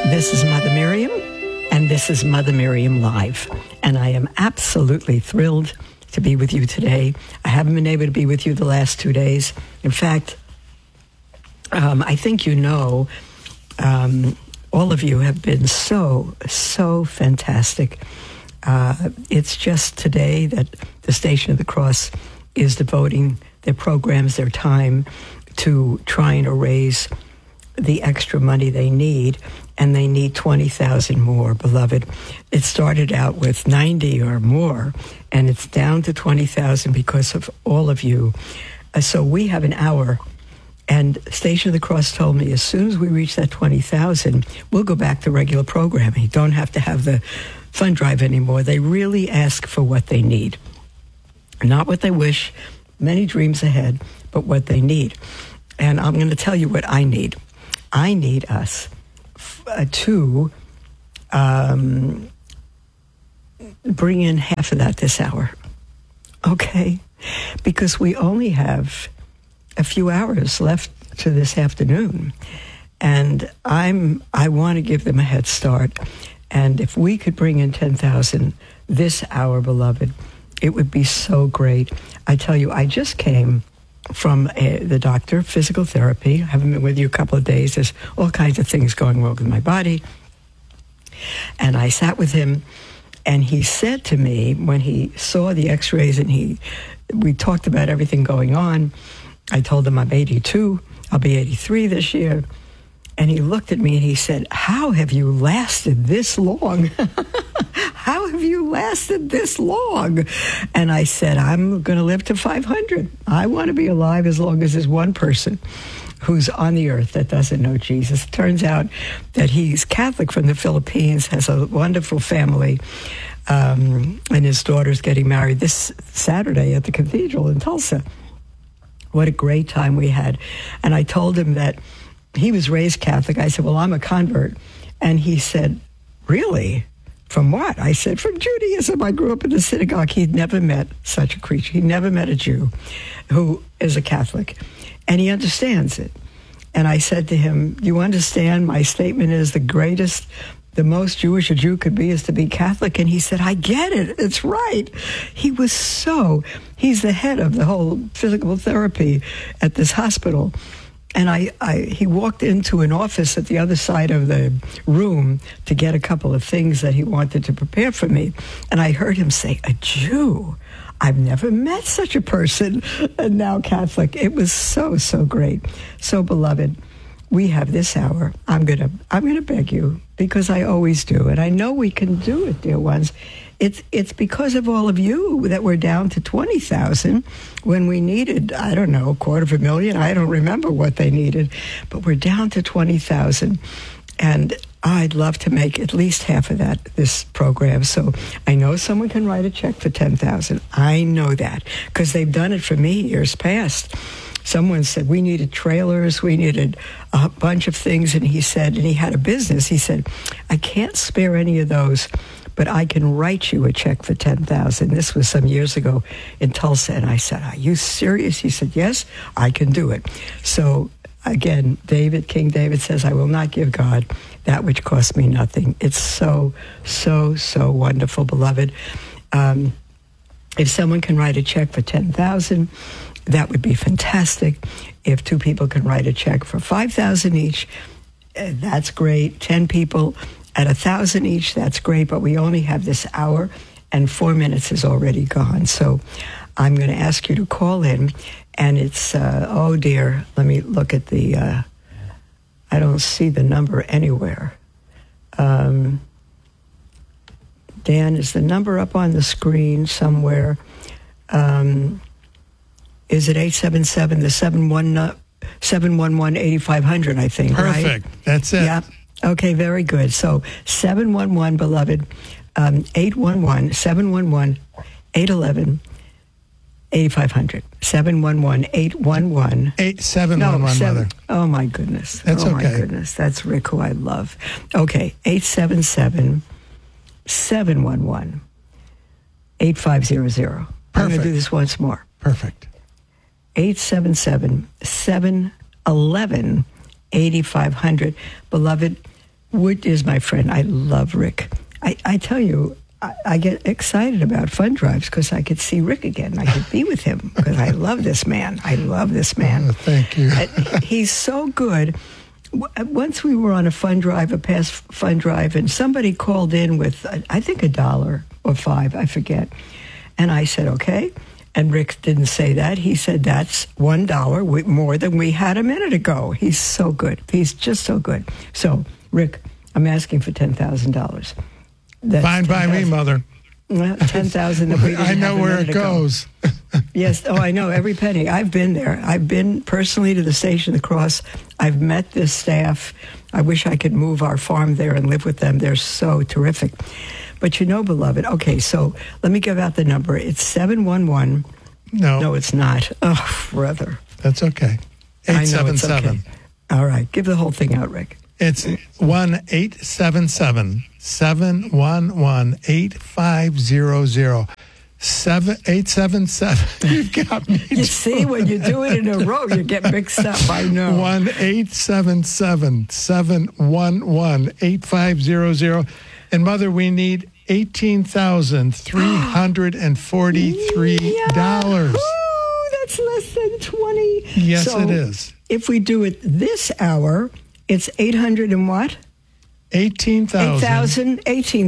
This is Mother Miriam, and this is Mother Miriam Live. And I am absolutely thrilled to be with you today. I haven't been able to be with you the last 2 days. In fact, I think you know, all of you have been so fantastic. It's just today that the Station of the Cross is devoting their programs, their time to trying to raise the extra money they need, and they need 20,000 more, beloved. It started out with 90 or more, and it's down to 20,000 because of all of you. So we have an hour, and Station of the Cross told me as soon as we reach that 20,000, we'll go back to regular programming. Don't have to have the fund drive anymore. They really ask for what they need. Not what they wish, many dreams ahead, but what they need. And I'm going to tell you what I need. I need us to bring in half of that this hour, okay? Because we only have a few hours left to this afternoon, and I want to give them a head start. And if we could bring in 10,000 this hour, beloved, it would be so great. I tell you, I just came from the doctor, physical therapy. I haven't been with you a couple of days. There's all kinds of things going wrong with my body. And I sat with him, and he said to me, when he saw the x-rays and we talked about everything going on, I told him I'm 82, I'll be 83 this year. And he looked at me and he said, "How have you lasted this long?" How have you lasted this long? And I said, I'm going to live to 500. I want to be alive as long as there's one person who's on the earth that doesn't know Jesus. It turns out that he's Catholic from the Philippines, has a wonderful family, and his daughter's getting married this Saturday at the cathedral in Tulsa. What a great time we had. And I told him that he was raised Catholic. I said, well, I'm a convert. And he said, really? From what? I said, from Judaism. I grew up in the synagogue. He'd never met such a creature. He never met a Jew who is a Catholic. And he understands it. And I said to him, you understand my statement is the most Jewish a Jew could be is to be Catholic. And he said, I get it. It's right. He's the head of the whole physical therapy at this hospital. And he walked into an office at the other side of the room to get a couple of things that he wanted to prepare for me. And I heard him say, a Jew? I've never met such a person, and now Catholic. It was so great. So, beloved, we have this hour. I'm gonna beg you, because I always do. And I know we can do it, dear ones. It's because of all of you that we're down to 20,000 when we needed, I don't know, $250,000. I don't remember what they needed, but we're down to 20,000. And I'd love to make at least half of that this program. So I know someone can write a check for 10,000. I know that because they've done it for me years past. Someone said we needed trailers, we needed a bunch of things, and he had a business. He said, I can't spare any of those, but I can write you a check for 10,000. This was some years ago in Tulsa, and I said, are you serious? He said, yes, I can do it. So again, King David says, I will not give God that which costs me nothing. It's so wonderful, beloved. If someone can write a check for 10,000, that would be fantastic. If 2 people can write a check for 5,000 each, that's great. 10 people at 1,000 each, that's great. But we only have this hour, and 4 minutes is already gone. So I'm going to ask you to call in, and it's oh dear. Let me look at the. I don't see the number anywhere. Dan, is the number up on the screen somewhere? Is it 877, the 711-8500, I think, Perfect. Right? That's it. Yeah. Okay, very good. So 711, beloved, 811-711-811-8500. 711-811. 8711, Mother. Oh, my goodness. That's okay. My goodness. That's Rick, who I love. Okay, 877-711-8500. I'm going to do this once more. Perfect. 877-711-8500. Beloved, Wood is my friend. I love Rick. I tell you, I get excited about fund drives because I could see Rick again. I could be with him because I love this man. Thank you. He's so good. Once we were on a past fund drive, and somebody called in with, I think, $1 or $5, I forget. And I said, okay. And Rick didn't say that. He said, that's $1 more than we had a minute ago. He's so good. He's just so good. So, Rick, I'm asking for $10,000. Fine by me, Mother. Well, 10,000 that we didn't I know have where it goes. Yes. Oh, I know every penny. I've been there. I've been personally to the Station of the Cross. I've met this staff. I wish I could move our farm there and live with them. They're so terrific. But you know, beloved, okay, so let me give out the number. It's 711. No, it's not. Oh, brother. That's okay. 877. Okay. All right. Give the whole thing out, Rick. It's 1-877-711-8500. 877. You've got me. You see, when you do it in a row, you get mixed up. I know. 1-877-711-8500. And Mother, we need $18,343. Ooh, that's less than 20. Yes, so it is. If we do it this hour, it's 800 and what? 18,000.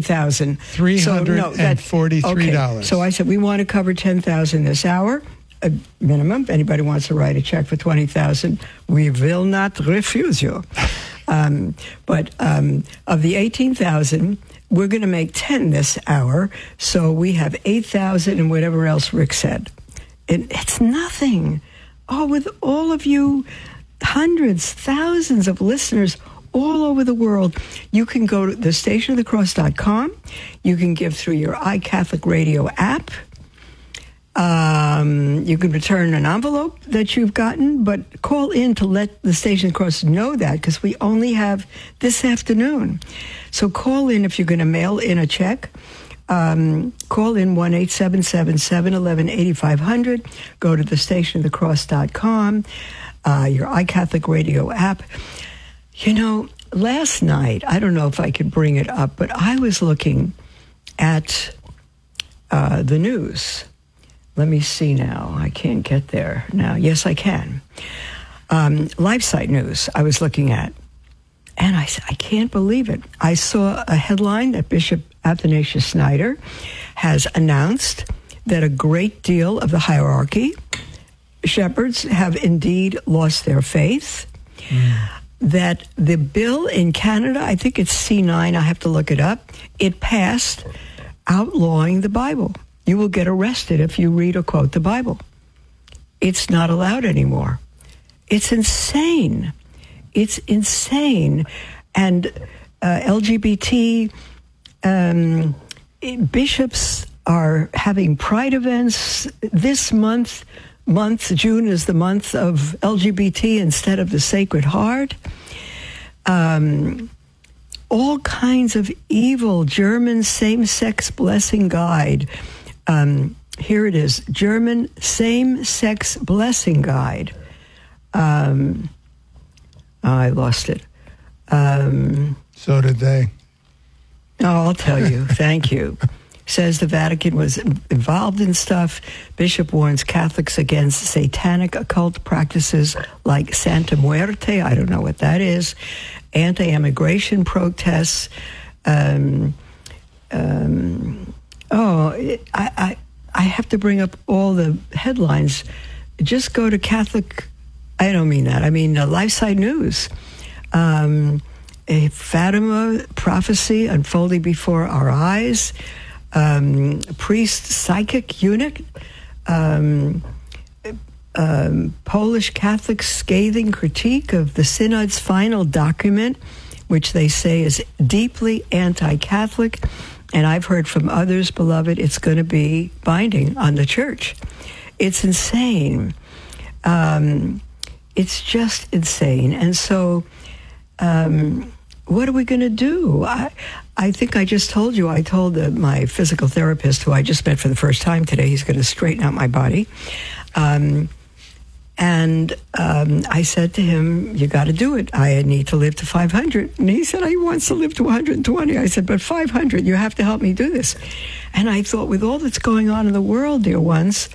$343. Okay. So I said we want to cover 10,000 this hour, a minimum. If anybody wants to write a check for 20,000, we will not refuse you. But of the 18,000, we're going to make 10 this hour, so we have 8,000 and whatever else Rick said. It's nothing. Oh, with all of you, hundreds, thousands of listeners all over the world, you can go to thestationofthecross.com. You can give through your iCatholic Radio app. You can return an envelope that you've gotten, but call in to let the Station of the Cross know that, because we only have this afternoon. So call in if you're going to mail in a check. Call in 1-877-711-8500. Go to thestationofthecross.com, your iCatholic Radio app. You know, last night, I don't know if I could bring it up, but I was looking at the news. Let me see now. I can't get there now. Yes, I can. LifeSite News I was looking at. And I said, I can't believe it. I saw a headline that Bishop Athanasius Schneider has announced that a great deal of the hierarchy, shepherds, have indeed lost their faith. That the bill in Canada, I think it's C9, I have to look it up, it passed outlawing the Bible. You will get arrested if you read or quote the Bible. It's not allowed anymore. It's insane. It's insane. And LGBT bishops are having pride events this month. June is the month of LGBT instead of the Sacred Heart. All kinds of evil. German same-sex blessing guide. Here it is. German same-sex blessing guide. I lost it. So did they. Oh, I'll tell you. Thank you. Says the Vatican was involved in stuff. Bishop warns Catholics against satanic occult practices like Santa Muerte. I don't know what that is. Anti-immigration protests. I have to bring up all the headlines. Just go to Catholic. I don't mean that. I mean LifeSite News. A Fatima prophecy unfolding before our eyes. Priest psychic eunuch. Polish Catholics' scathing critique of the Synod's final document, which they say is deeply anti-Catholic. And I've heard from others, beloved, it's going to be binding on the church. It's insane. It's just insane. And so what are we going to do? I think I just told you, I told my physical therapist, who I just met for the first time today, he's going to straighten out my body. And I said to him, you got to do it. I need to live to 500. And he said, he wants to live to 120. I said, but 500, you have to help me do this. And I thought, with all that's going on in the world, dear ones,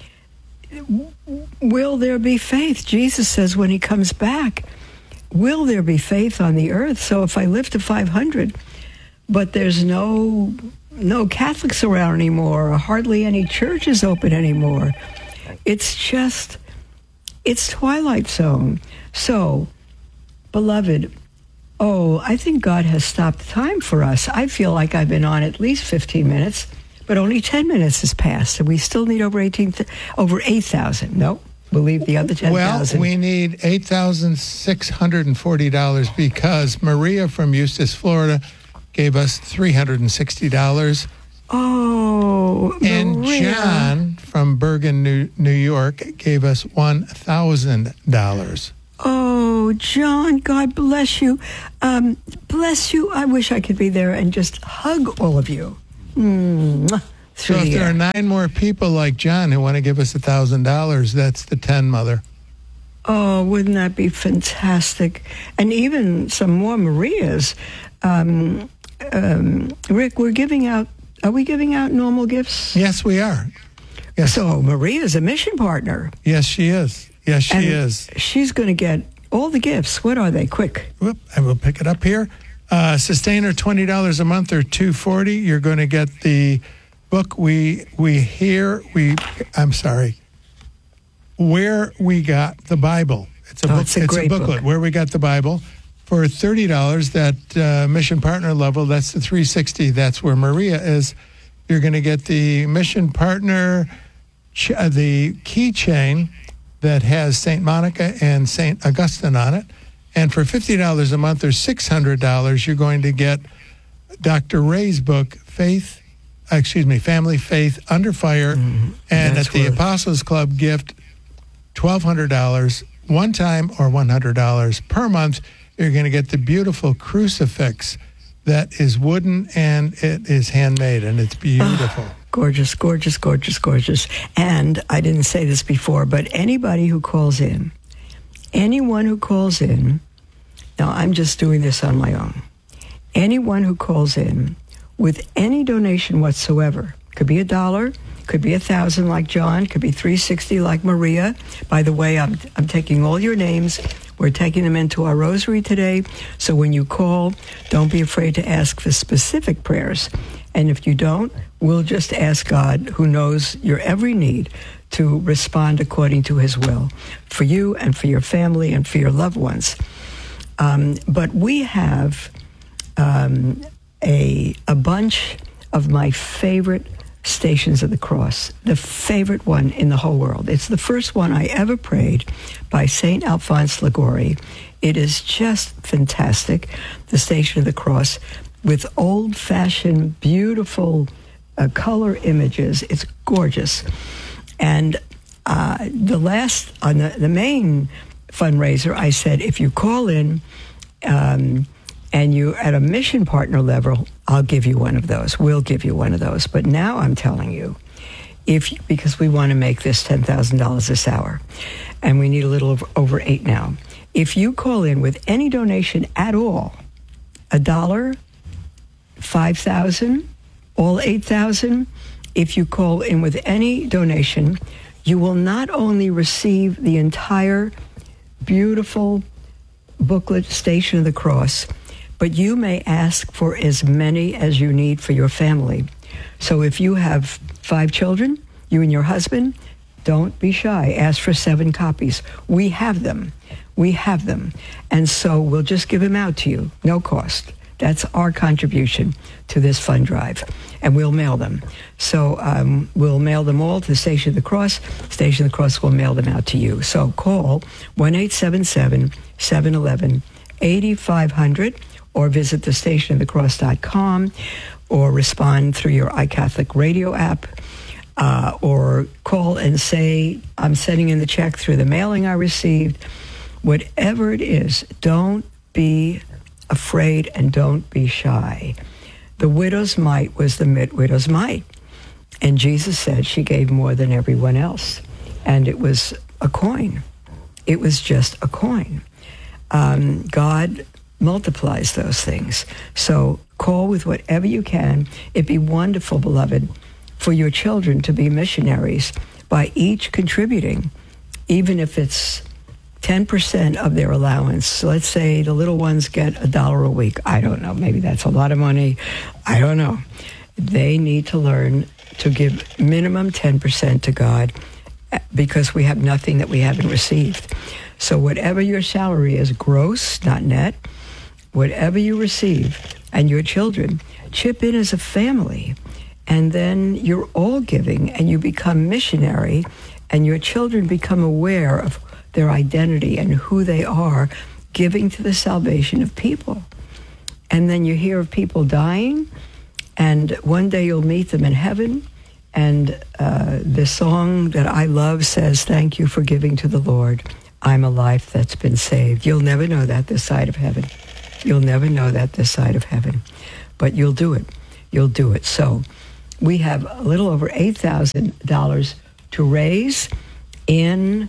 will there be faith? Jesus says when he comes back, will there be faith on the earth? So if I live to 500, but there's no Catholics around anymore, or hardly any churches open anymore, it's Twilight Zone. So, beloved, I think God has stopped time for us. I feel like I've been on at least 15 minutes, but only 10 minutes has passed, and we still need over 8,000. No, we'll leave the other 10,000. Well, we need $8,640 because Maria from Eustis, Florida, gave us $360. Oh, and Maria. John from Bergen, New York, gave us $1,000. Oh, John, God bless you. Bless you. I wish I could be there and just hug all of you. Mwah. So if there are 9 more people like John who want to give us $1,000, that's the 10, Mother. Oh, wouldn't that be fantastic? And even some more Marias. Rick, we're giving out, are we giving out normal gifts? Yes, we are. Yes. So Maria's a mission partner. Yes, she is. Yes, she is. She's going to get all the gifts. What are they? Quick. Whoop, I will pick it up here. Sustainer, $20 a month or $240. You're going to get the book Where We Got the Bible. It's a book. It's a great booklet. book. Where We Got the Bible. For $30, that mission partner level, that's the $360. That's where Maria is. You're going to get the mission partner, the keychain that has St. Monica and St. Augustine on it. And for $50 a month or $600, you're going to get Dr. Ray's book, Family Faith Under Fire. And That's at the worth. Apostles Club gift, $1,200 one time or $100 per month. You're going to get the beautiful crucifix that is wooden and it is handmade, and it's beautiful. Gorgeous, gorgeous, gorgeous, gorgeous. And I didn't say this before, but anybody who calls in, anyone who calls in, now I'm just doing this on my own, anyone who calls in with any donation whatsoever, could be $1, could be 1,000 like John, could be $360 like Maria. By the way, I'm taking all your names. We're taking them into our rosary today. So when you call, don't be afraid to ask for specific prayers. And if you don't, we'll just ask God, who knows your every need, to respond according to his will for you and for your family and for your loved ones. But we have a bunch of my favorite Stations of the Cross, the favorite one in the whole world. It's the first one I ever prayed by St. Alphonse Liguori. It is just fantastic, the Station of the Cross, with old-fashioned, beautiful color images. It's gorgeous. And the main fundraiser, I said, if you call in and you're at a mission partner level, I'll give you one of those. We'll give you one of those. But now I'm telling you, because we want to make this $10,000 this hour, and we need a little over 8 now. If you call in with any donation at all, $1, 5,000, all 8,000, if you call in with any donation, you will not only receive the entire beautiful booklet, Station of the Cross, but you may ask for as many as you need for your family. So if you have 5 children, you and your husband, don't be shy. Ask for 7 copies. We have them. We have them. And so we'll just give them out to you, no cost. That's our contribution to this fund drive. And we'll mail them. So we'll mail them all to the Station of the Cross. Station of the Cross will mail them out to you. So call 1-877-711-8500 or visit thestationofthecross.com or respond through your iCatholic radio app or call and say, I'm sending in the check through the mailing I received. Whatever it is, don't be afraid and don't be shy. The widow's mite was the widow's mite. And Jesus said she gave more than everyone else. And it was a coin. it was just a coin. God multiplies those things. So call with whatever you can. It'd be wonderful, beloved, for your children to be missionaries by each contributing, even if it's 10% of their allowance. So let's say the little ones get $1 a week. I don't know. Maybe that's a lot of money. I don't know. They need to learn to give minimum 10% to God, because we have nothing that we haven't received. So whatever your salary is, gross, not net, whatever you receive, and your children chip in as a family, and then you're all giving, and you become missionary, and your children become aware of their identity and who they are, giving to the salvation of people. And then you hear of people dying, and one day you'll meet them in heaven, and the song that I love says, "Thank you for giving to the Lord. I'm a life that's been saved." You'll never know that this side of heaven. You'll never know that this side of heaven. But you'll do it. You'll do it. So we have a little over $8,000 to raise in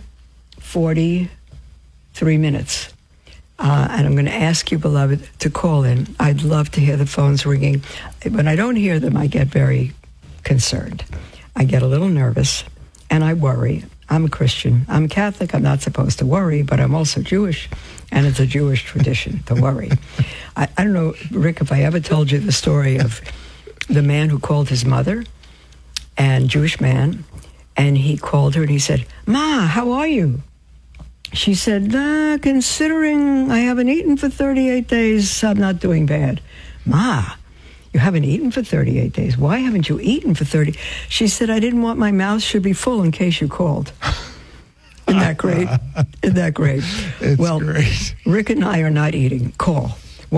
43 minutes. And I'm going to ask you, beloved, to call in. I'd love to hear the phones ringing. When I don't hear them, I get very concerned. I get a little nervous, and I worry. I'm a Christian. I'm Catholic. I'm not supposed to worry, but I'm also Jewish, and it's a Jewish tradition to worry. I don't know, Rick, if I ever told you the story of the man who called his mother, and Jewish man, and he called her and he said, "Ma, how are you?" She said, "Considering I haven't eaten for 38 days, I'm not doing bad." "Ma, you haven't eaten for 38 days. Why haven't you eaten for 30? She said, "I didn't want my mouth should be full in case you called." Isn't that great? Isn't that great? It's well, great. Rick and I are not eating. Call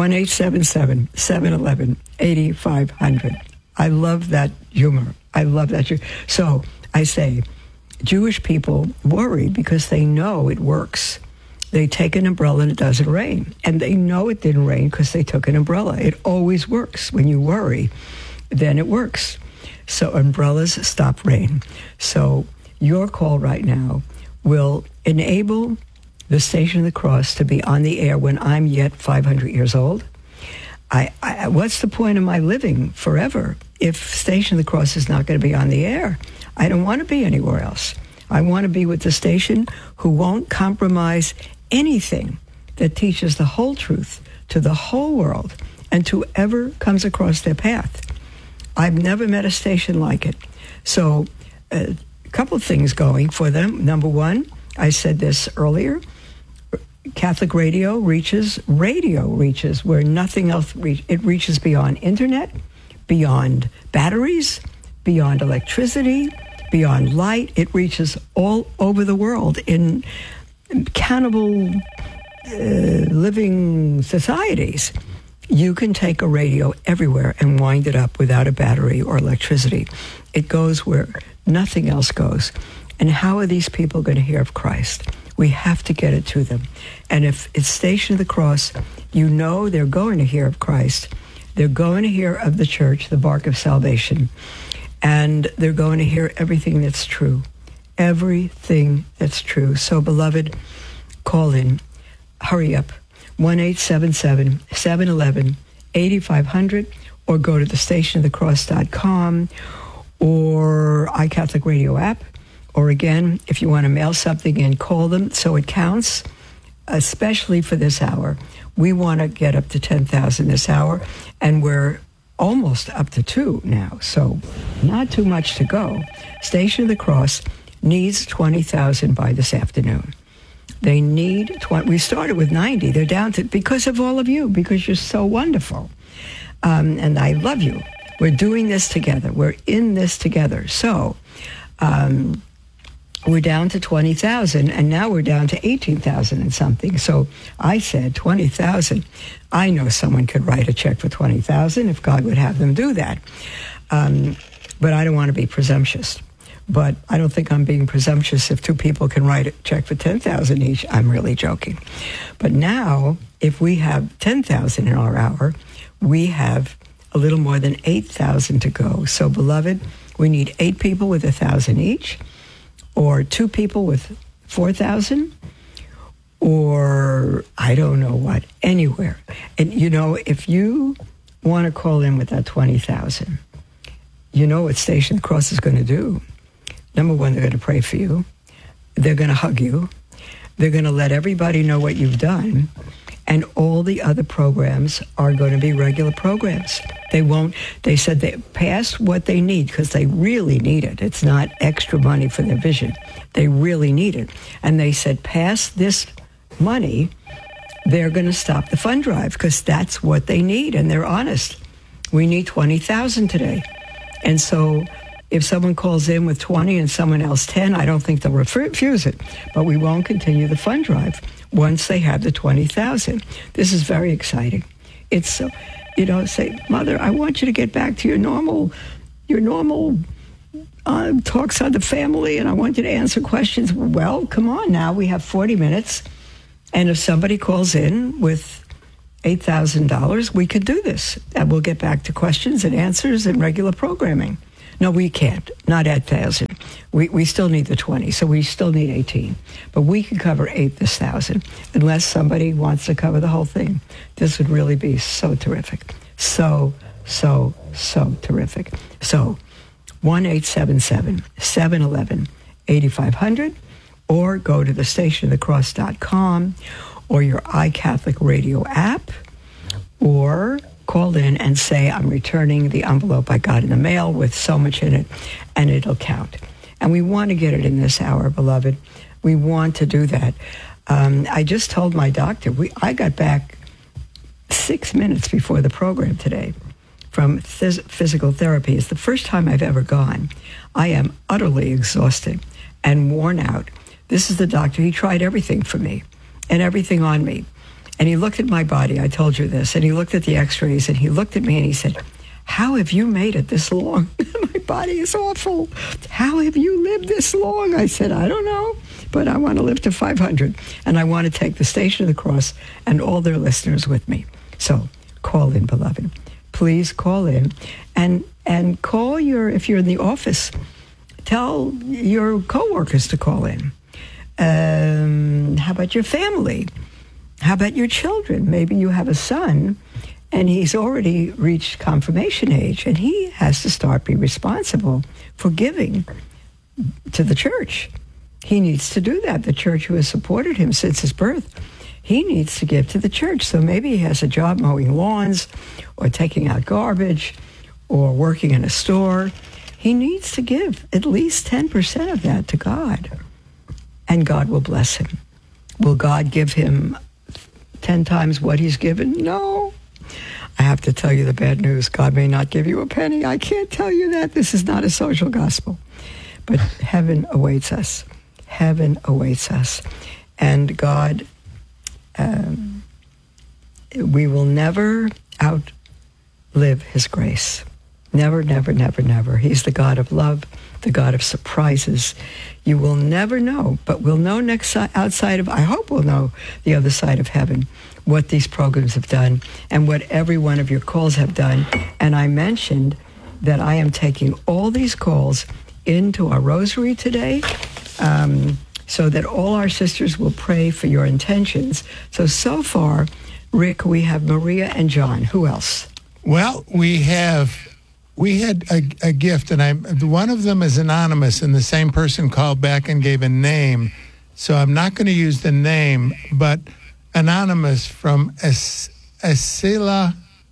1-877-711-8500. I love that humor. I love that. So I say, Jewish people worry because they know it works. They take an umbrella and it doesn't rain. And they know it didn't rain because they took an umbrella. It always works. When you worry, then it works. So umbrellas stop rain. So your call right now will enable the Station of the Cross to be on the air when I'm yet 500 years old. What's the point of my living forever if Station of the Cross is not going to be on the air? I don't want to be anywhere else. I want to be with the station who won't compromise anything that teaches the whole truth to the whole world and to whoever comes across their path. I've never met a station like it. So a couple of things going for them. Number one, I said this earlier, Catholic radio reaches where nothing else reaches. It reaches beyond internet, beyond batteries, beyond electricity, beyond light. It reaches all over the world in cannibal living societies. You can take a radio everywhere and wind it up without a battery or electricity. It goes where nothing else goes. And how are these people going to hear of Christ? We have to get it to them. And if it's Station of the Cross, you know they're going to hear of Christ. They're going to hear of the church, the bark of salvation. And they're going to hear everything that's true. Everything that's true. So, beloved, call in. Hurry up. 1-877-711-8500, or go to thestationofthecross.com or iCatholic Radio app. Or again, if you want to mail something in, call them so it counts, especially for this hour. We want to get up to 10,000 this hour, and we're almost up to 2 now, so not too much to go. Station of the Cross needs 20,000 by this afternoon. They need 20. We started with 90. They're down to, because of all of you, because you're so wonderful. And I love you. We're doing this together. We're in this together. So we're down to 20,000, and now we're down to 18,000 and something. So I said 20,000. I know someone could write a check for 20,000 if God would have them do that. But I don't want to be presumptuous. But I don't think I'm being presumptuous if 2 people can write a check for 10,000 each. I'm really joking. But now, if we have 10,000 in our hour, we have a little more than 8,000 to go. So, beloved, we need 8 people with 1,000 each, or 2 people with 4,000, or I don't know what, anywhere. And, you know, if you want to call in with that 20,000, you know what Station of the Cross is going to do. Number one, they're going to pray for you. They're going to hug you. They're going to let everybody know what you've done. And all the other programs are going to be regular programs. They said they passed what they need because they really need it. It's not extra money for their vision. They really need it. And they said, pass this money, they're going to stop the fund drive because that's what they need. And they're honest. We need 20,000 today. And so if someone calls in with 20 and someone else 10, I don't think they'll refuse it. But we won't continue the fund drive once they have the 20,000. This is very exciting. It's so, say, Mother, I want you to get back to your normal talks on the family, and I want you to answer questions. Well, come on now. We have 40 minutes. And if somebody calls in with $8,000, we could do this. And we'll get back to questions and answers and regular programming. No, we can't. Not at 1,000. We still need the 20, so we still need 18. But we can cover 8 this 1,000, unless somebody wants to cover the whole thing. This would really be so terrific. So terrific. So 1-877-711-8500, or go to the stationofthecross.com, or your iCatholic Radio app, or call in and say, I'm returning the envelope I got in the mail with so much in it, and it'll count. And we want to get it in this hour, beloved. We want to do that. I just told my doctor, I got back 6 minutes before the program today from physical therapy. It's the first time I've ever gone. I am utterly exhausted and worn out. This is the doctor. He tried everything for me and everything on me. And he looked at my body, I told you this, and he looked at the x-rays, and he looked at me and he said, how have you made it this long? My body is awful. How have you lived this long? I said, I don't know, but I want to live to 500, and I want to take the Station of the Cross and all their listeners with me. So call in, beloved. Please call in, and call if you're in the office, tell your coworkers to call in. How about your family? How about your children? Maybe you have a son and he's already reached confirmation age and he has to start being responsible for giving to the church. He needs to do that. The church who has supported him since his birth, he needs to give to the church. So maybe he has a job mowing lawns or taking out garbage or working in a store. He needs to give at least 10% of that to God, and God will bless him. Will God give him 10 times what he's given? No. I have to tell you the bad news. God may not give you a penny. I can't tell you that. This is not a social gospel. But heaven awaits us. Heaven awaits us. And God, we will never outlive his grace. Never, never, never, never. He's the God of love, the God of surprises. You will never know, but we'll know I hope we'll know the other side of heaven, what these programs have done and what every one of your calls have done. And I mentioned that I am taking all these calls into our rosary today, so that all our sisters will pray for your intentions. So far, Rick, we have Maria and John. Who else? Well, we had a gift, and one of them is anonymous, and the same person called back and gave a name. So I'm not going to use the name, but anonymous from Osceola,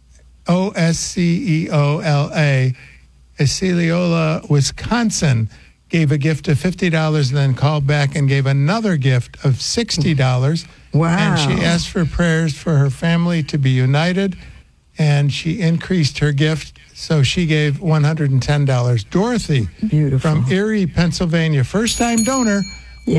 Osceola, Osceola, Wisconsin, gave a gift of $50 and then called back and gave another gift of $60. Wow. And she asked for prayers for her family to be united, and she increased her gift, so she gave $110. Dorothy, beautiful, from Erie, Pennsylvania, first-time donor, Yay.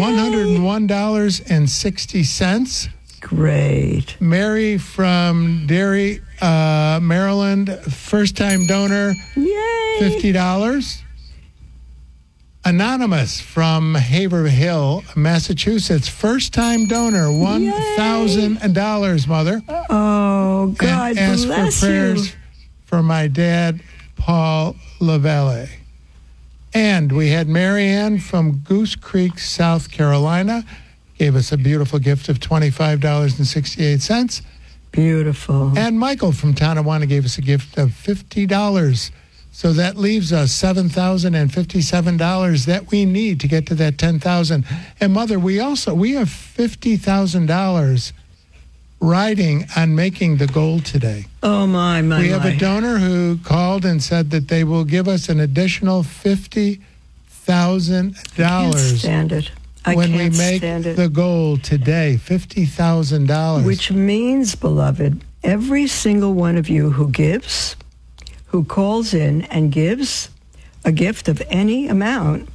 $101.60. Great. Mary from Derry, Maryland, first-time donor, Yay. $50. Anonymous from Haverhill, Massachusetts, first-time donor, $1,000, Mother. Oh, God and ask bless for prayers you. For my dad, Paul Lavalle. And we had Marianne from Goose Creek, South Carolina, gave us a beautiful gift of $25.68. Beautiful. And Michael from Tonawanda gave us a gift of $50. So that leaves us $7,057 that we need to get to that $10,000. And Mother, we have $50,000 riding on making the goal today. Oh, my. We have a donor who called and said that they will give us an additional $50,000 Can't stand it. when we make the goal today, $50,000. Which means, beloved, every single one of you who gives, who calls in and gives a gift of any amount,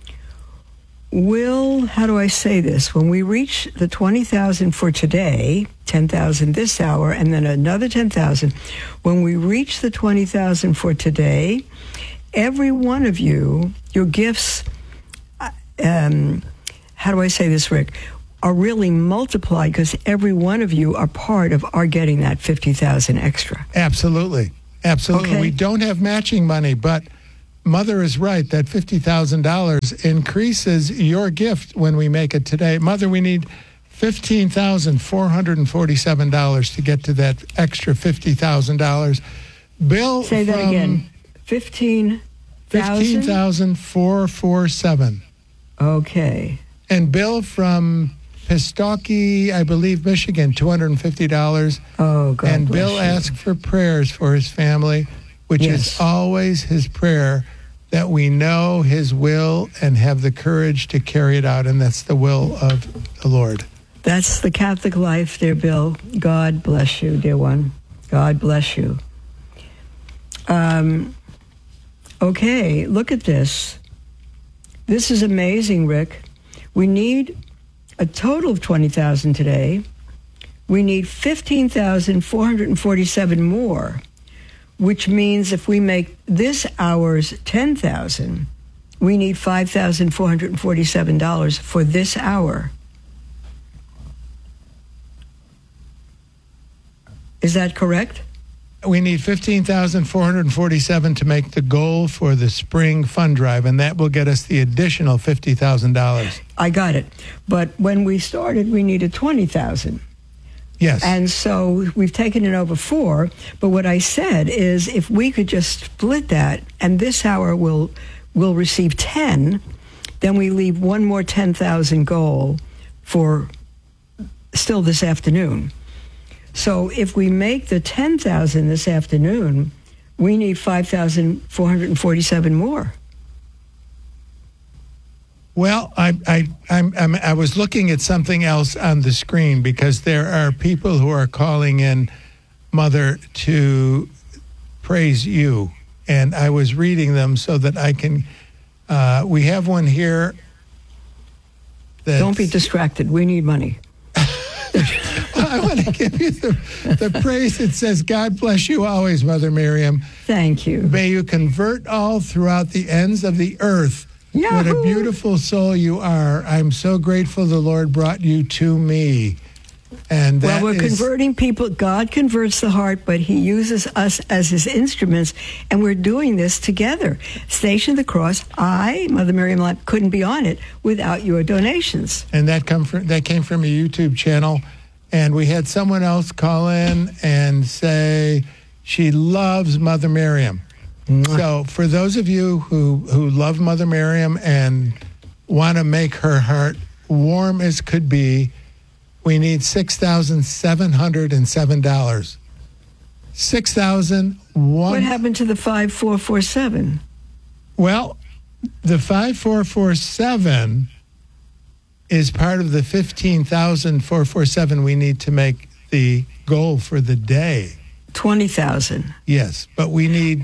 will, how do I say this? When we reach the 20,000 for today, 10,000 this hour, and then another 10,000, when we reach the 20,000 for today, every one of you, your gifts, how do I say this, Rick, are really multiplied because every one of you are part of our getting that 50,000 extra. Absolutely. Absolutely. Okay. We don't have matching money, but Mother is right. That $50,000 increases your gift when we make it today. Mother, we need $15,447 to get to that extra $50,000. Bill, say that again. 15,000? 15,447. Okay. And Bill from Pistocki, I believe, Michigan, $250. Oh, God And bless Bill you. asked for prayers for his family, which Yes. is always his prayer, that we know his will and have the courage to carry it out. And that's the will of the Lord. That's the Catholic life, dear Bill. God bless you, dear one. God bless you. Okay, look at this. This is amazing, Rick. We need a total of 20,000 today. We need 15,447 more, which means if we make this hour's 10,000, we need $5,447 for this hour. Is that correct? We need $15,447 to make the goal for the spring fund drive, and that will get us the additional $50,000. I got it. But when we started, we needed 20,000. Yes. And so we've taken it over 4. But what I said is if we could just split that, and this hour will receive 10, then we leave one more 10,000 goal for still this afternoon. So if we make the 10,000 this afternoon, we need 5,447 more. Well, I was looking at something else on the screen because there are people who are calling in, Mother, to praise you. And I was reading them so that I can, we have one here. Don't be distracted. We need money. I want to give you the praise. It says, God bless you always, Mother Miriam. Thank you. May you convert all throughout the ends of the earth. Yahoo! What a beautiful soul you are. I'm so grateful the Lord brought you to me. And that we're converting people. God converts the heart, but he uses us as his instruments, and we're doing this together. Station of the Cross, Mother Miriam, couldn't be on it without your donations. And that came from a YouTube channel. And we had someone else call in and say she loves Mother Miriam. So for those of you who love Mother Miriam and want to make her heart warm as could be, we need $6,707. What happened to the 5,447? Well, the 5,447 is part of the 15,447 we need to make the goal for the day. 20,000. Yes, but we need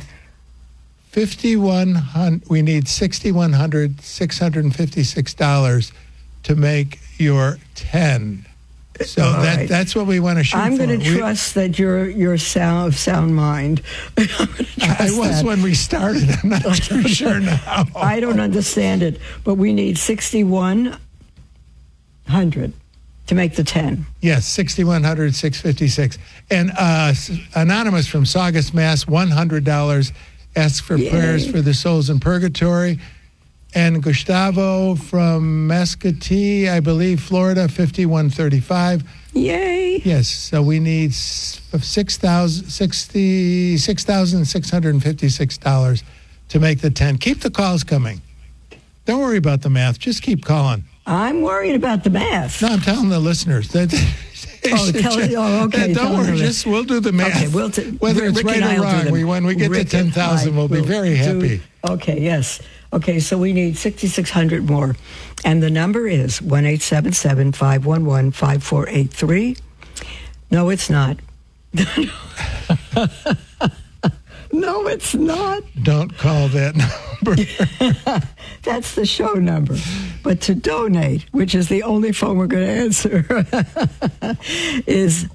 $6,656 to make your 10. So right. That's what we want to shoot I'm for. going to trust that you're sound mind. I was when we started. I'm not too sure now. I don't understand it, but we need 6,100 to make the 10. Yes, 6,100, 656. And Anonymous from Saugus, Mass, $100 asks for Yay. prayers for the souls in purgatory. And Gustavo from Mesquite, I believe, Florida, 5135. Yay. Yes, so we need $6,656 to make the 10. Keep the calls coming. Don't worry about the math. Just keep calling. I'm worried about the math. No, I'm telling the listeners. That okay. Don't worry. We'll do the math. Okay, whether it's Rick right and or I'll do wrong, them. when we get Rick to and 10,000, I we'll be will very happy. Okay, yes. Okay, so we need 6,600 more. And the number is 1-877-511-5483. No, it's not. No, it's not. Don't call that number. That's the show number. But to donate, which is the only phone we're going to answer, is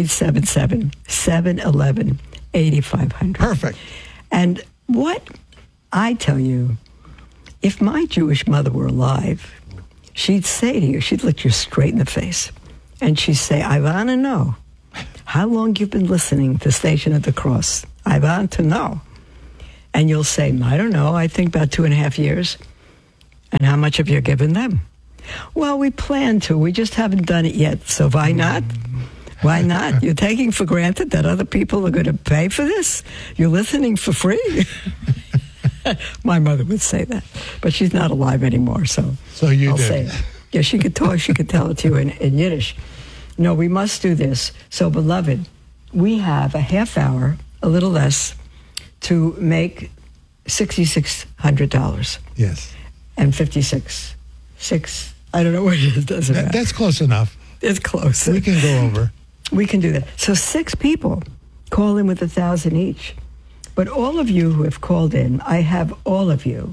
1-877-711-8500. Perfect. And what I tell you, if my Jewish mother were alive, she'd say to you, she'd look you straight in the face, and she'd say, I want to know how long you've been listening to Station of the Cross. I want to know. And you'll say, I don't know, I think about 2.5 years. And how much have you given them? Well, we plan to. We just haven't done it yet. So why not? Why not? You're taking for granted that other people are going to pay for this? You're listening for free? My mother would say that. But she's not alive anymore, so you I'll did. say it. Yeah, she could talk. She could tell it to you in Yiddish. No, we must do this. So, beloved, we have a half hour, a little less, to make $6,600. Yes. And 6, I don't know what it is. Doesn't matter. That's close enough. It's close. We can go over. We can do that. So 6 people call in with 1,000 each. But all of you who have called in, I have all of you.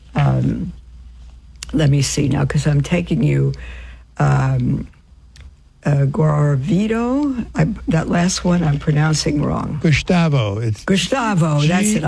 Let me see now, because I'm taking you Guarvido. That last one I'm pronouncing wrong. Gustavo. It's Gustavo. That's it.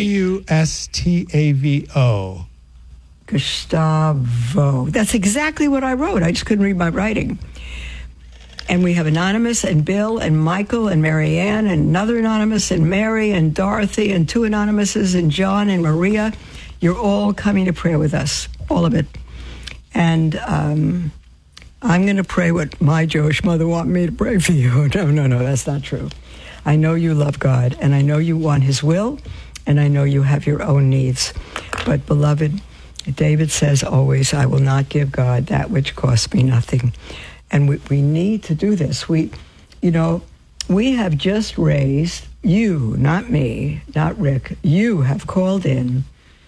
Gustavo. Gustavo. That's exactly what I wrote. I just couldn't read my writing. And we have Anonymous and Bill and Michael and Marianne and another Anonymous and Mary and Dorothy and 2 Anonymouses and John and Maria. You're all coming to prayer with us, all of it. And I'm going to pray what my Jewish mother wanted me to pray for you. No, that's not true. I know you love God, and I know you want His will, and I know you have your own needs. But, beloved, David says always, I will not give God that which costs me nothing. And we need to do this. We have just raised, you, not me, not Rick, you have called in,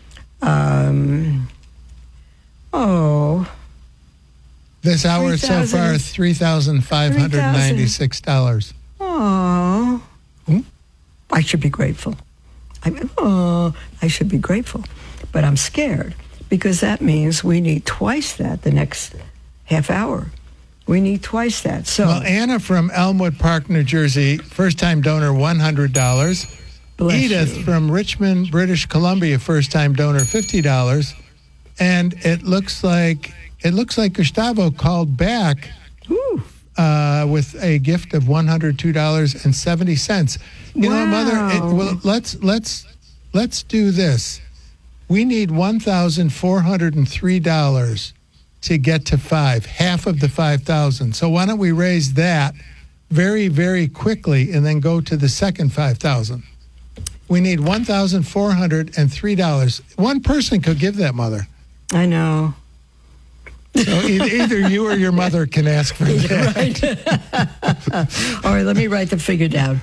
this hour so far, $3,596. Oh, I should be grateful. I should be grateful. But I'm scared because that means we need twice that the next half hour. We need twice that. So, well, Anna from Elmwood Park, New Jersey, first-time donor, $100. Bless Edith you. from Richmond, British Columbia, first-time donor, $50. And it looks like Gustavo called back with a gift of $102.70. You know, Mother. Let's do this. We need $1,403 to get to 5, half of the 5,000. So why don't we raise that very, very quickly and then go to the second 5,000? We need $1,403. One person could give that, Mother. I know. So either you or your mother can ask for that. Right. All right, let me write the figure down.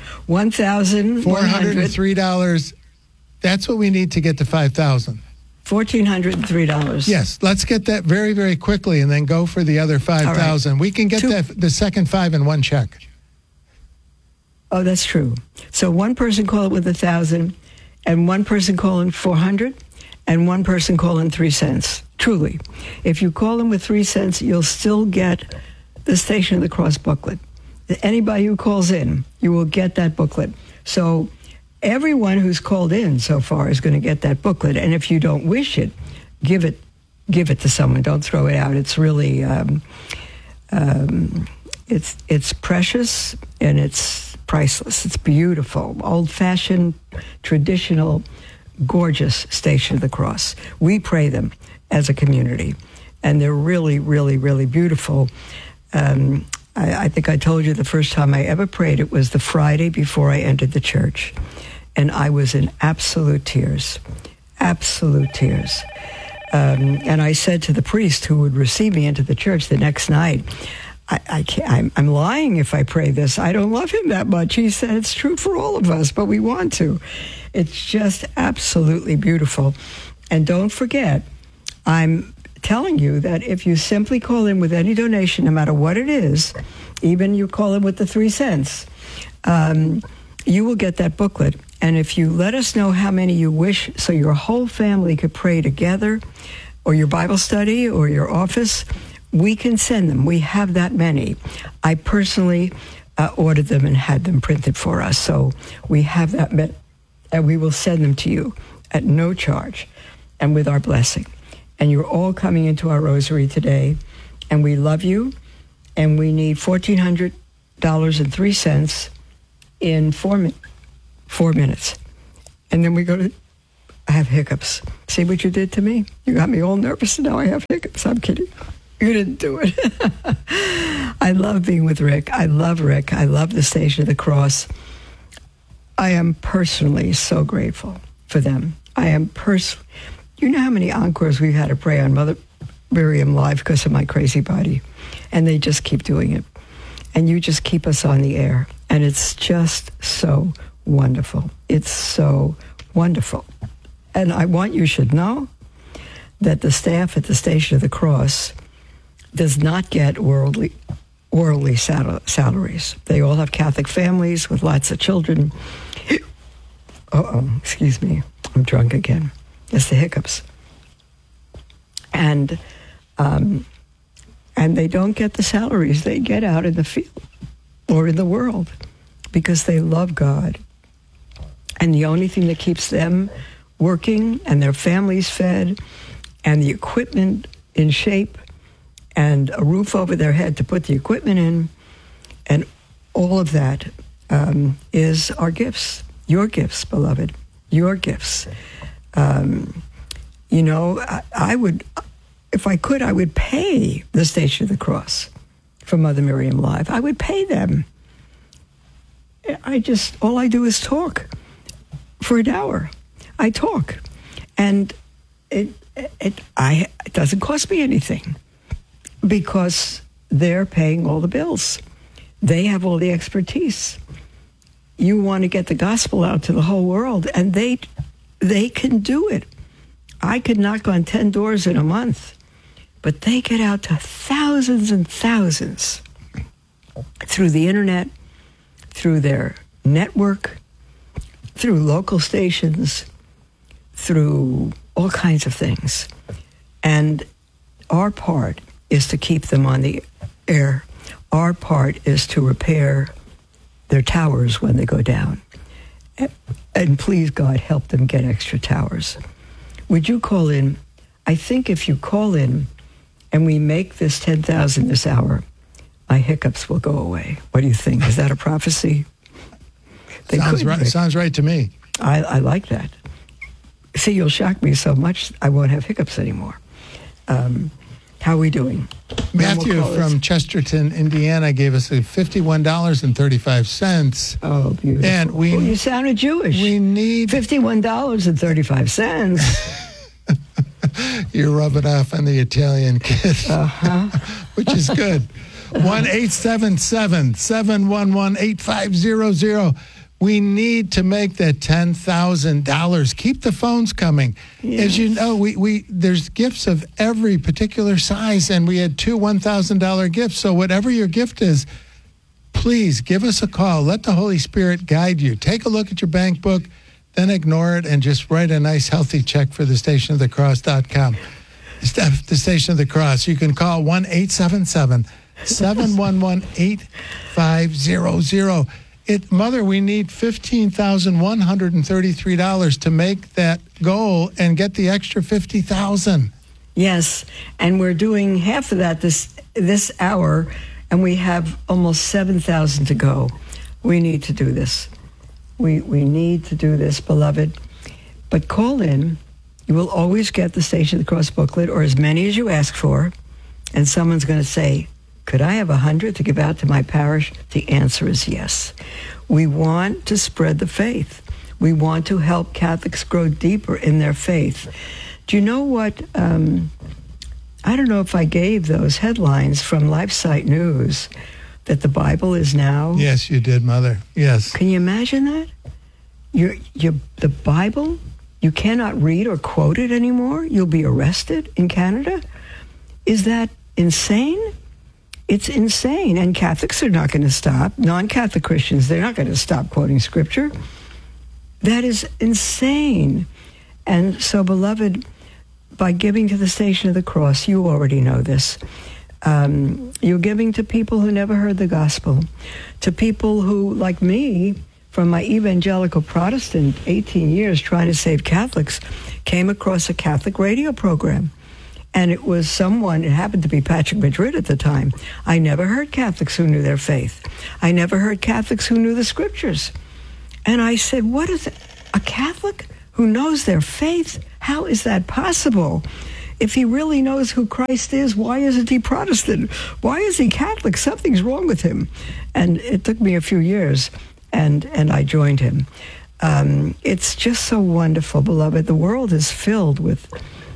$403. That's what we need to get to 5,000. $1,403. Yes, let's get that very, very quickly and then go for the other 5,000. Right. We can get the second 5 in one check. Oh, that's true. So one person call it with 1,000, and one person call in 400, and one person call in 3 cents. Truly. If you call in with 3 cents, you'll still get the Station of the Cross booklet. Anybody who calls in, you will get that booklet. So everyone who's called in so far is going to get that booklet. And if you don't wish it, give it to someone. Don't throw it out. It's really, it's precious and it's priceless. It's beautiful, old-fashioned, traditional, gorgeous Station of the Cross. We pray them as a community. And they're really, really, really beautiful. I think I told you the first time I ever prayed, it was the Friday before I entered the church. And I was in absolute tears. Absolute tears. And I said to the priest who would receive me into the church the next night, I'm lying if I pray this. I don't love him that much. He said it's true for all of us, but we want to. It's just absolutely beautiful. And don't forget, I'm telling you that if you simply call in with any donation, no matter what it is, even you call in with the 3 cents, you will get that booklet. And if you let us know how many you wish, so your whole family could pray together, or your Bible study, or your office, we can send them. We have that many. I personally ordered them and had them printed for us. So we have that many, and we will send them to you at no charge and with our blessing. And you're all coming into our rosary today, and we love you, and we need $1,400.03 in 4 minutes. And then we go to, I have hiccups. See what you did to me? You got me all nervous, and now I have hiccups. I'm kidding. You didn't do it. I love being with Rick. I love Rick. I love the Station of the Cross. I am personally so grateful for them. I am you know how many encores we've had to pray on Mother Miriam Live because of my crazy body? And they just keep doing it. And you just keep us on the air. And it's just so wonderful. It's so wonderful. And I want you should know that the staff at the Station of the Cross does not get worldly salaries. They all have Catholic families with lots of children. Excuse me. I'm drunk again. It's the hiccups. And they don't get the salaries they get out in the field or in the world because they love God. And the only thing that keeps them working and their families fed and the equipment in shape and a roof over their head to put the equipment in and all of that is our gifts. Your gifts, beloved. Your gifts. I would, if I could, I would pay the Station of the Cross for Mother Miriam Live. I would pay them. All I do is talk for an hour. I talk. And it doesn't cost me anything because they're paying all the bills. They have all the expertise. You want to get the gospel out to the whole world, and they can do it. I could knock on 10 doors in a month, but they get out to thousands and thousands through the internet, through their network, through local stations, through all kinds of things. And our part is to keep them on the air. Our part is to repair their towers when they go down. And please, God, help them get extra towers. Would you call in? I think if you call in and we make this 10,000 this hour, my hiccups will go away. What do you think? Is that a prophecy? Sounds right to me. I like that. See, you'll shock me so much I won't have hiccups anymore. How are we doing? Matthew from Chesterton, Indiana, gave us $51.35. Oh, beautiful. And you sounded Jewish. We need $51.35. You're rubbing off on the Italian kid, which is good. 1-877-711-8500. We need to make that $10,000. Keep the phones coming. Yes. As you know, we there's gifts of every particular size, and we had 2 $1,000 gifts. So whatever your gift is, please give us a call. Let the Holy Spirit guide you. Take a look at your bank book, then ignore it, and just write a nice, healthy check for the stationofthecross.com. The Station of the Cross. You can call 1-877-711-8500. Mother, we need $15,133 to make that goal and get the extra $50,000. Yes, and we're doing half of that this hour, and we have almost 7,000 to go. We need to do this. We need to do this, beloved. But call in You will always get the Station of the Cross booklet, or as many as you ask for, and someone's going to say, could I have 100 to give out to my parish? The answer is yes. We want to spread the faith. We want to help Catholics grow deeper in their faith. Do you know what? I don't know if I gave those headlines from LifeSite News that the Bible is now. Yes, you did, Mother. Yes. Can you imagine that? The Bible, you cannot read or quote it anymore. You'll be arrested in Canada. Is that insane? It's insane. And Catholics are not going to stop. Non-Catholic Christians, they're not going to stop quoting Scripture. That is insane. And so, beloved, by giving to the Station of the Cross, you already know this. You're giving to people who never heard the gospel, to people who, like me, from my evangelical Protestant 18 years trying to save Catholics, came across a Catholic radio program. And it was someone, it happened to be Patrick Madrid at the time. I never heard Catholics who knew their faith. I never heard Catholics who knew the Scriptures. And I said, what is it? A Catholic who knows their faith? How is that possible? If he really knows who Christ is, why isn't he Protestant? Why is he Catholic? Something's wrong with him. And it took me a few years, and I joined him. It's just so wonderful, beloved. The world is filled with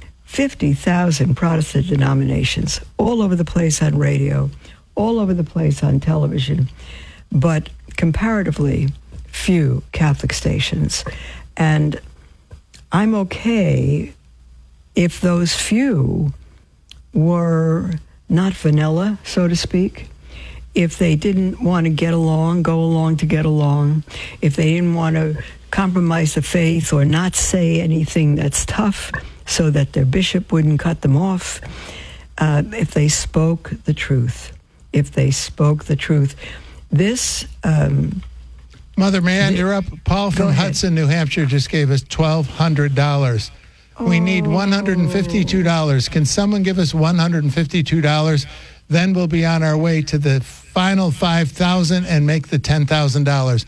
50,000 Protestant denominations all over the place on radio, all over the place on television, but comparatively few Catholic stations. And I'm okay if those few were not vanilla, so to speak, if they didn't want to get along, go along to get along, if they didn't want to compromise the faith or not say anything that's tough so that their bishop wouldn't cut them off, if they spoke the truth. If they spoke the truth. This... Mother, may I interrupt? Paul from Hudson, New Hampshire just gave us $1,200. We need $152. Can someone give us $152? Then we'll be on our way to the final $5,000 and make the $10,000.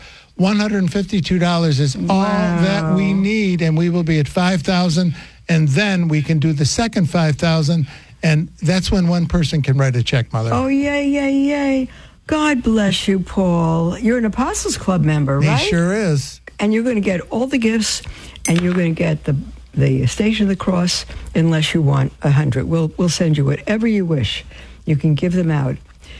$152 is all that we need, and we will be at $5,000, and then we can do the second $5,000, and that's when one person can write a check, Mother. Oh, yay. God bless you, Paul. You're an Apostles Club member, right? He sure is. And you're going to get all the gifts, and you're going to get the Station of the Cross unless you want 100. We'll send you whatever you wish. You can give them out.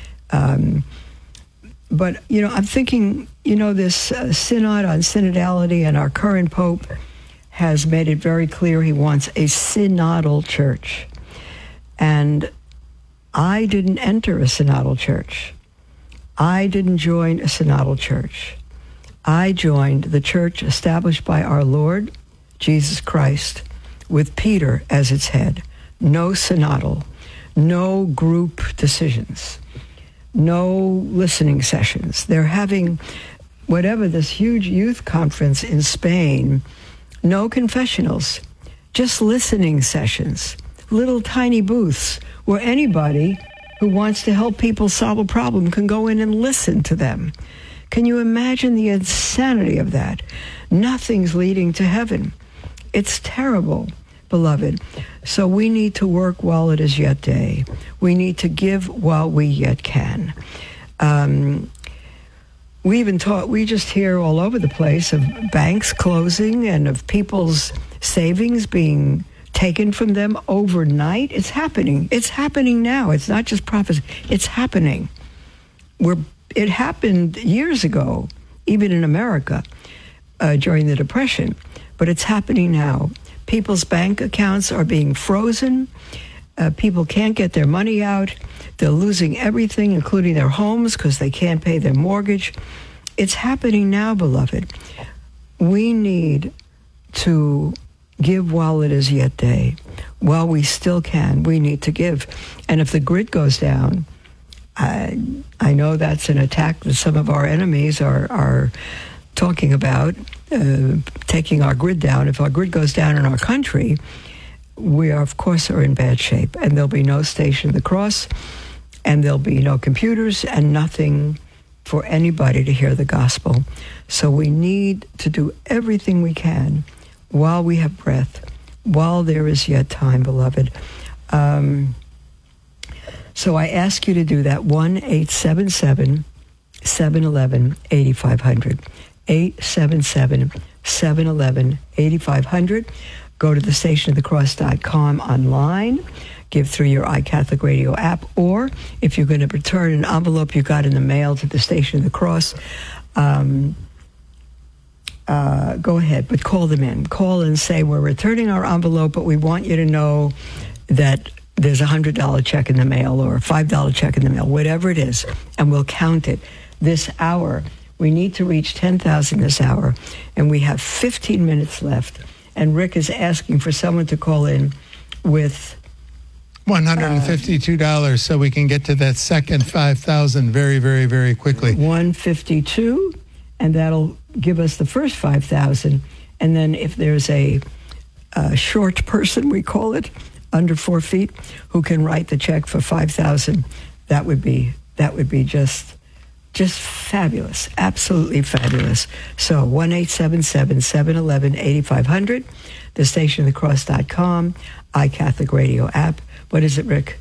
But, I'm thinking, this synod on synodality, and our current Pope has made it very clear he wants a synodal church. And I didn't enter a synodal church. I didn't join a synodal church. I joined the church established by our Lord Jesus Christ with Peter as its head. No synodal, no group decisions, no listening sessions. They're having this huge youth conference in Spain, no confessionals, just listening sessions, little tiny booths where anybody who wants to help people solve a problem can go in and listen to them. Can you imagine the insanity of that? Nothing's leading to heaven. It's terrible, beloved. So we need to work while it is yet day. We need to give while we yet can. We just hear all over the place of banks closing and of people's savings being taken from them overnight. It's happening. It's happening now. It's not just prophecy. It's happening. It happened years ago, even in America, during the Depression. But it's happening now. People's bank accounts are being frozen. People can't get their money out. They're losing everything, including their homes, because they can't pay their mortgage. It's happening now, beloved. We need to give while it is yet day. While we still can, we need to give. And if the grid goes down, I know that's an attack that some of our enemies are talking about, taking our grid down. If our grid goes down in our country, we are, of course, are in bad shape. And there'll be no Station of the Cross, and there'll be no computers and nothing for anybody to hear the gospel. So we need to do everything we can while we have breath, while there is yet time, beloved. So I ask you to do that. 1-877-711-8500. 877-711-8500. Go to thestationofthecross.com online. Give through your iCatholic Radio app. Or if you're going to return an envelope you got in the mail to the Station of the Cross, go ahead, but call them in. Call and say, we're returning our envelope, but we want you to know that there's a $100 check in the mail or a $5 check in the mail, whatever it is, and we'll count it. This hour, we need to reach 10,000 this hour, and we have 15 minutes left. And Rick is asking for someone to call in with $152 so we can get to that second 5,000 very, very, very quickly. 152, and that'll give us the first 5,000. And then if there's a short person, we call it, under 4 feet, who can write the check for 5,000, that would be just fabulous, absolutely fabulous. So 1-877-711-8500, thestationofthecross.com, iCatholic Radio app. What is it, Rick?